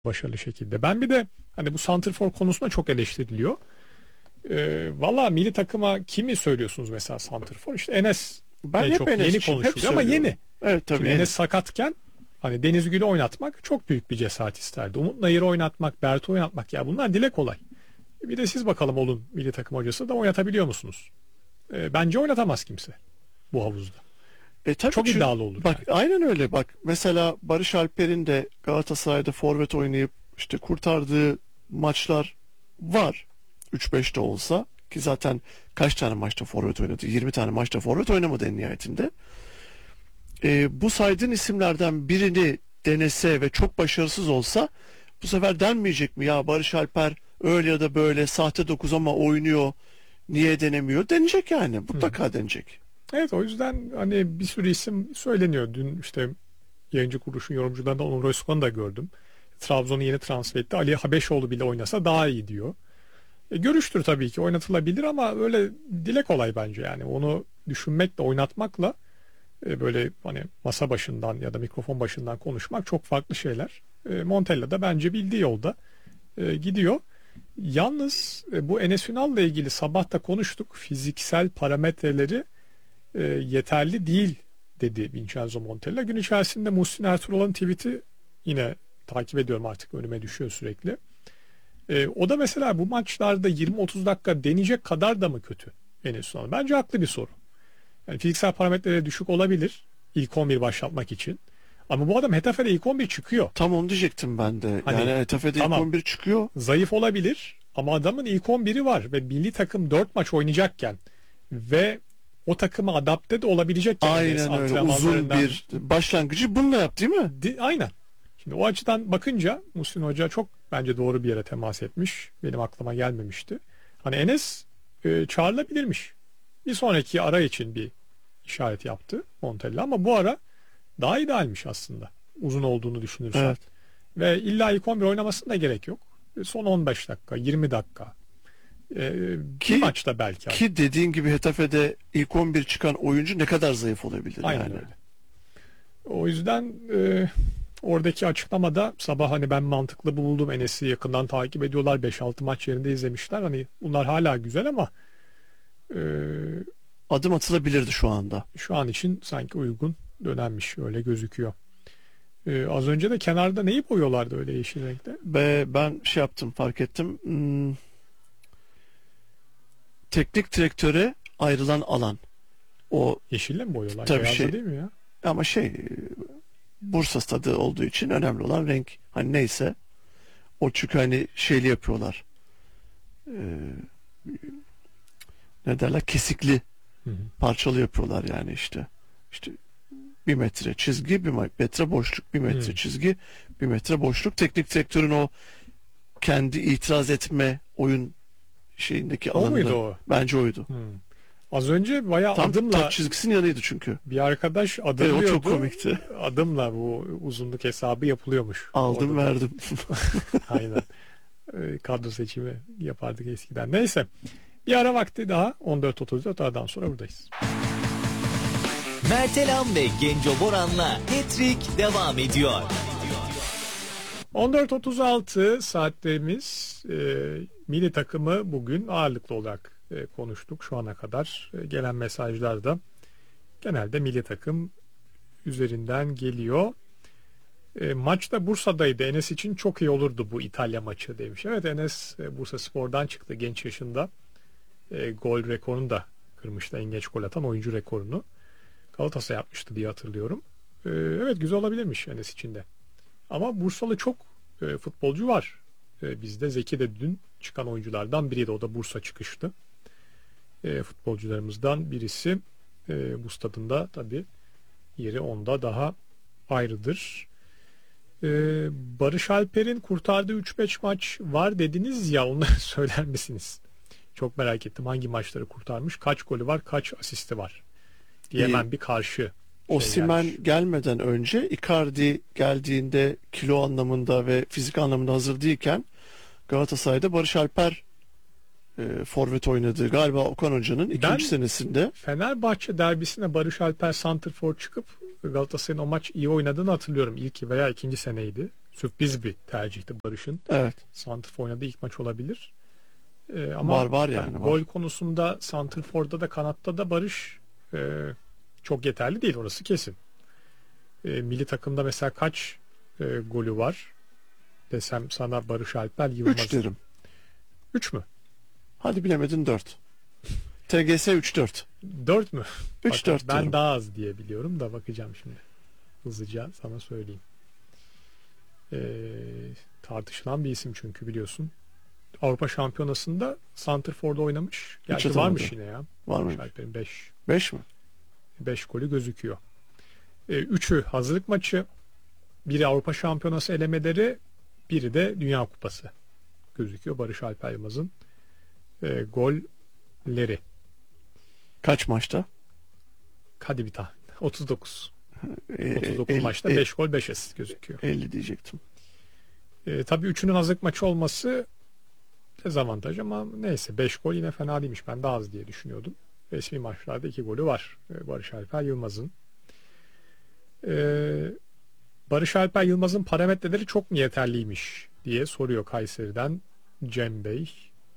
başarılı şekilde. Ben bir de hani bu santrfor konusunda çok eleştiriliyor. Valla milli takıma kimi söylüyorsunuz mesela santrfor? İşte Enes Ben en hep çok Enes yeni için, hep konuşuluyor ama söylüyorum. yeni. Evet tabii Şimdi Enes. Enes sakatken hani Deniz Gül'ü oynatmak çok büyük bir cesaret isterdi. Umut Nayır'ı oynatmak, Bert'i oynatmak ya bunlar dile kolay. Bir de siz bakalım olun milli takım hocası da oynatabiliyor musunuz? Bence oynatamaz kimse bu havuzda. Tabii Çok çünkü iddialı olur bak yani. aynen öyle bak. Mesela Barış Alper'in de Galatasaray'da forvet oynayıp işte kurtardığı maçlar var. 3-5 de olsa ki zaten kaç tane maçta forvet oynadı? 20 tane maçta forvet oynamadı en nihayetinde. Bu saydığın isimlerden birini denese ve çok başarısız olsa bu sefer denmeyecek mi ya Barış Alper öyle ya da böyle sahte 9 ama oynuyor, niye denemiyor? Denecek yani, mutlaka denecek. Evet, o yüzden hani bir sürü isim söyleniyor. Dün işte yayıncı kuruluşun yorumcularından Onur Özkan'ı da gördüm. Trabzon'u yeni transfer etti. Ali Habeşoğlu bile oynasa daha iyi diyor. Görüştür tabii ki, oynatılabilir ama öyle dile kolay bence yani. Onu düşünmekle, oynatmakla böyle hani masa başından ya da mikrofon başından konuşmak çok farklı şeyler. Montella da bence bildiği yolda gidiyor. Yalnız bu Enes Ünal'la ilgili sabah da konuştuk. Fiziksel parametreleri yeterli değil dedi Vincenzo Montella. Gün içerisinde Muhsin Ertuğrul'un tweet'i yine takip ediyorum, artık önüme düşüyor sürekli. O da mesela bu maçlarda 20-30 dakika deneyecek kadar da mı kötü Enes Ünal? Bence haklı bir soru. Yani fiziksel parametreleri düşük olabilir ilk 11 başlatmak için. Ama bu adam Hetafe'de ilk 11 çıkıyor. Tam onu diyecektim ben de. Hani, Yani Etafe'de ilk tamam, 11 çıkıyor. zayıf olabilir ama adamın ilk 11'i var ve milli takım 4 maç oynayacakken ve o takıma adapte de olabilecekken Aynen öyle. Uzun bir başlangıcı bununla yap değil mi? Aynen. Şimdi o açıdan bakınca Muhsin Hoca çok bence doğru bir yere temas etmiş. Benim aklıma gelmemişti. Hani Enes çağrılabilirmiş. Bir sonraki ara için bir işaret yaptı Montella ama bu ara daha idealmiş aslında. Uzun olduğunu düşünürsen. Evet. Ve illa ilk 11 oynamasına da gerek yok. Son 15 dakika, 20 dakika. Bir maçta belki. Ki dediğin gibi Hetafe'de ilk 11 çıkan oyuncu ne kadar zayıf olabilir Aynen yani. öyle. O yüzden oradaki açıklamada sabah hani ben mantıklı buldum. Enes'i yakından takip ediyorlar. 5-6 maç yerinde izlemişler. Hani bunlar hala güzel ama adım atılabilirdi şu anda. şu an için sanki uygun dönemmiş. Öyle gözüküyor. Az önce de kenarda neyi boyuyorlardı öyle yeşil renkte? Ve ben şey yaptım, fark ettim. Teknik direktöre ayrılan alan. O Yeşille mi boyuyorlar? tabii Beyazda değil mi ya? ama Bursa stadı olduğu için önemli olan renk. Hani neyse. O çünkü hani şeyli yapıyorlar. Ne derler? Kesikli, Hı hı. parçalı yapıyorlar yani işte. İşte 1 metre çizgi, 1 metre boşluk, 1 metre çizgi, 1 metre boşluk. Teknik direktörün o kendi itiraz etme oyun şeyindeki O alanında. muydu o? Bence oydu. Az önce bayağı Tam adımla taç çizgisinin yanıydı çünkü. bir arkadaş Evet, adımlıyordu. o çok komikti. Adımla bu uzunluk hesabı yapılıyormuş. Aldım Orada da. verdim. Aynen. Kadro seçimi yapardık eskiden. Neyse. Bir ara vakti daha 14.34, aradan sonra buradayız. Mertelam ve Genco Boran'la Hat-Trick devam ediyor. 14.36 saatlerimiz. Milli takımı bugün ağırlıklı olarak konuştuk şu ana kadar. Gelen mesajlarda genelde milli takım üzerinden geliyor. Maçta Bursa'daydı. Enes için çok iyi olurdu bu İtalya maçı demiş. Evet, Enes Bursaspor'dan çıktı genç yaşında. Gol rekorunu da kırmıştı. En geç gol atan oyuncu rekorunu. Galatasaray yapmıştı diye hatırlıyorum. Evet, güzel olabilirmiş Enes için de. Ama Bursalı çok futbolcu var. Bizde Zeki de dün çıkan oyunculardan biriydi. O da Bursa çıkıştı. Futbolcularımızdan birisi. Bu stadında tabii yeri onda daha ayrıdır. Barış Alper'in kurtardığı 3-5 maç var dediniz ya, onları söyler misiniz? Çok merak ettim, hangi maçları kurtarmış, kaç golü var, kaç asisti var diye hemen bir karşı Osimhen gelmiş. gelmeden önce Icardi geldiğinde kilo anlamında ve fizik anlamında hazır değilken Galatasaray'da Barış Alper forvet oynadı. Galiba Okan Hoca'nın ikinci senesinde. Fenerbahçe derbisine Barış Alper santrfor çıkıp Galatasaray'ın o maç iyi oynadığını hatırlıyorum. İlk veya ikinci seneydi. sürpriz bir tercihti Barış'ın. Evet. Santrfor oynadığı ilk maç olabilir. Ama Var yani, var. gol konusunda Santrfor'da da kanatta da Barış çok yeterli değil, orası kesin. Milli takımda mesela kaç golü var desem sana Barış Alper Yılmaz. 3 derim. 3 mü? Hadi bilemedin 4. TGS 3-4. 4 mü? 3-4 Ben diyorum. daha az diye biliyorum da bakacağım şimdi. Hızlıca sana söyleyeyim. Tartışılan bir isim çünkü biliyorsun. Avrupa Şampiyonası'nda Santrfor'da oynamış. Gerçi atamadı. varmış yine ya. Var mı? Barış Alper'in 5 5 mi? 5 golü gözüküyor. 3'ü hazırlık maçı, biri Avrupa Şampiyonası elemeleri, biri de Dünya Kupası gözüküyor Barış Alper Yılmaz'ın golleri. Kaç maçta? Hadi bir tahmin. 39. Ee, 39 maçta 5 gol 5 asist gözüküyor. 50 diyecektim. Tabii üçünün hazırlık maçı olması dezavantaj ama neyse, 5 gol yine fena değilmiş. Ben daha az diye düşünüyordum. Resmi maçlarda 2 golü var Barış Alper Yılmaz'ın. Barış Alper Yılmaz'ın parametreleri çok mu yeterliymiş diye soruyor Kayseri'den Cem Bey.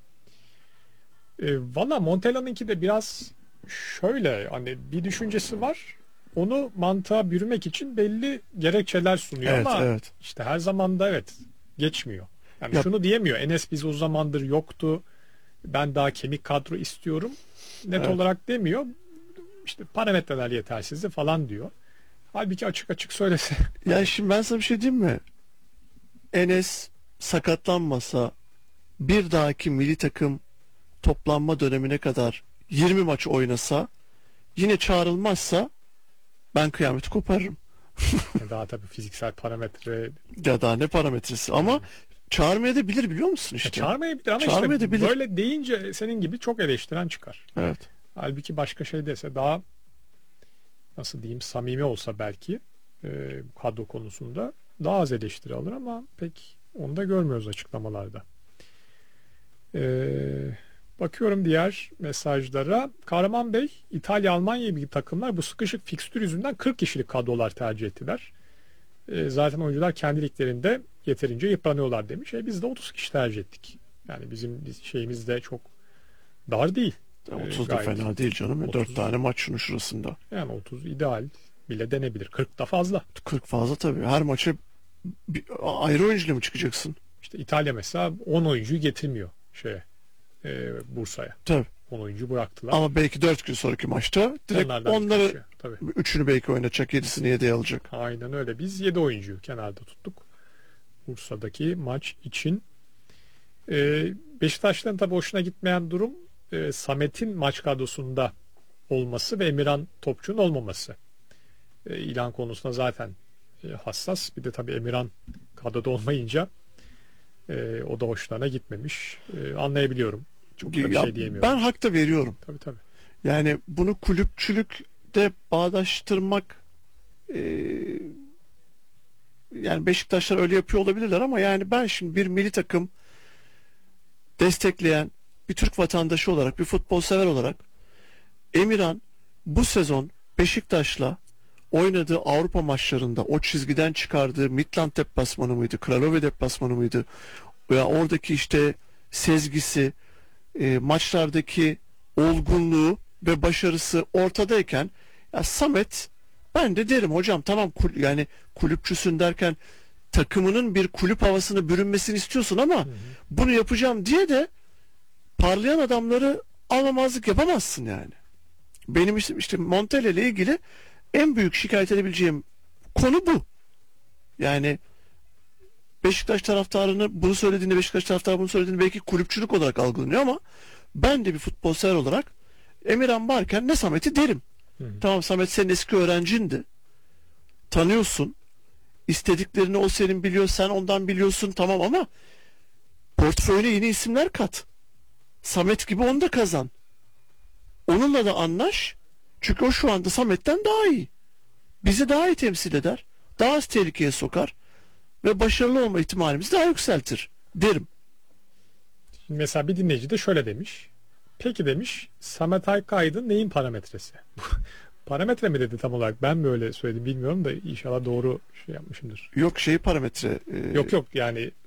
Valla Montella'nınki de biraz şöyle, hani bir düşüncesi var. Onu mantığa bürümek için belli gerekçeler sunuyor Evet, ama evet. işte her zaman da evet geçmiyor. Yani Ya- şunu diyemiyor. Enes biz o zamandır yoktu. Ben daha kemik kadro istiyorum. Net Evet. olarak demiyor. İşte parametreler yetersizdi falan diyor. Halbuki açık açık söylese. Yani şimdi ben sana bir şey diyeyim mi? Enes sakatlanmasa bir dahaki milli takım toplanma dönemine kadar 20 maç oynasa, yine çağrılmazsa ben kıyameti koparırım. Daha tabii fiziksel parametre Ya daha ne parametresi, ama çağırmayabilir, biliyor musun işte? çağırmayabilir ama işte Çağırmayabilir. böyle deyince senin gibi çok eleştiren çıkar. Evet. Halbuki başka şey dese, daha nasıl diyeyim, samimi olsa belki kadro konusunda daha az eleştiri alır ama pek onu da görmüyoruz açıklamalarda. Bakıyorum diğer mesajlara. Kahraman Bey, İtalya, Almanya gibi takımlar bu sıkışık fikstür yüzünden 40 kişilik kadrolar tercih ettiler. Zaten oyuncular kendi liglerinde yeterince yıpranıyorlar demiş. Biz de 30 kişi tercih ettik. Yani bizim şeyimiz de çok dar değil. 30 da Gayet. fena değil canım. 30. 4 tane maç şunun şurasında. Yani 30 ideal bile denebilir. 40 da fazla. 40 fazla tabii. Her maça ayrı oyuncuyla mı çıkacaksın? İşte İtalya mesela 10 oyuncuyu getirmiyor Bursa'ya. Tabii. 10 oyuncu bıraktılar. Ama belki 4 gün sonraki maçta direkt Onlardan onları bir kişi, tabii. 3'ünü belki oynatacak, 7'sini yedeğe alacak. Aynen öyle. Biz 7 oyuncuyu kenarda tuttuk. Bursa'daki maç için. Beşiktaş'tan tabii hoşuna gitmeyen durum Samet'in maç kadrosunda olması ve Emirhan Topçu'nun olmaması. İlan konusunda zaten hassas. Bir de tabii Emirhan kadroda olmayınca o da hoşlarına gitmemiş. Anlayabiliyorum. Çok da bir Ya, şey diyemiyorum. ben hak da veriyorum. Tabii tabii. Yani bunu kulüpçülükte bağdaştırmak, yani Beşiktaşlar öyle yapıyor olabilirler ama yani ben şimdi bir milli takım destekleyen bir Türk vatandaşı olarak, bir futbol sever olarak, Emirhan bu sezon Beşiktaş'la oynadığı Avrupa maçlarında o çizgiden çıkardığı Midland deplasmanı mıydı, Kralove deplasmanı mıydı, ya oradaki işte sezgisi, maçlardaki olgunluğu ve başarısı ortadayken, ya Samet, ben de derim hocam tamam, yani kulüpçüsün derken takımının bir kulüp havasını bürünmesini istiyorsun ama bunu yapacağım diye de parlayan adamları almamazlık yapamazsın yani. Benim işte Montella ile ilgili en büyük şikayet edebileceğim konu bu. Yani Beşiktaş taraftarını bunu söylediğinde, Beşiktaş taraftarı bunu söylediğinde belki kulüpçülük olarak algılanıyor ama ben de bir futbol sever olarak Emirhan varken ne Samet'i derim. Tamam, Samet senin eski öğrencindi. Tanıyorsun. İstediklerini o senin biliyor, sen ondan biliyorsun, tamam, ama portföyüne yeni isimler kat. Samet gibi onu da kazan. Onunla da anlaş. Çünkü o şu anda Samet'ten daha iyi. Bizi daha iyi temsil eder. Daha az tehlikeye sokar. Ve başarılı olma ihtimalimizi daha yükseltir derim. Şimdi mesela bir dinleyici de şöyle demiş. Peki demiş, Samet Aykıydın neyin parametresi? Parametre mi dedi tam olarak? Ben mi öyle söyledim bilmiyorum da inşallah doğru şey yapmışımdır. Yok, parametre. Yok yani